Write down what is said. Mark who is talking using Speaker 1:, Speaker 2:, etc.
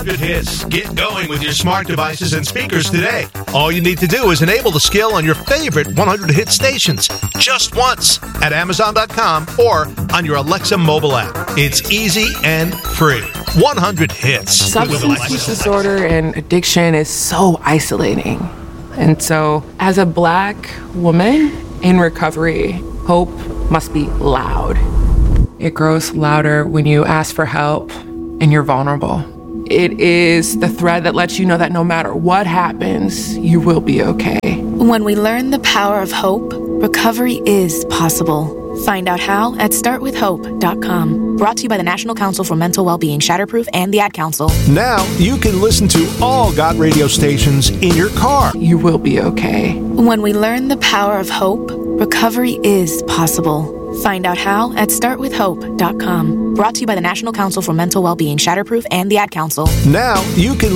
Speaker 1: 100 hits. Get going with your smart devices and speakers today. All you need to do is enable the skill on your favorite 100 hit stations just once at Amazon.com or on your Alexa mobile app. It's easy and free. 100 hits.
Speaker 2: Substance use disorder and addiction is so isolating. And so, as a Black woman in recovery, hope must be loud. It grows louder when you ask for help and you're vulnerable. It is the thread that lets you know that no matter what happens, you will be okay.
Speaker 3: When we learn the power of hope, recovery is possible. Find out how at startwithhope.com. Brought to you by the National Council for Mental Wellbeing, Shatterproof, and the Ad Council.
Speaker 1: Now you can listen to all God radio stations in your car.
Speaker 2: You will be okay.
Speaker 3: When we learn the power of hope, recovery is possible. Find out how at startwithhope.com. Brought to you by the National Council for Mental Wellbeing, Shatterproof, and the Ad Council.
Speaker 1: Now you can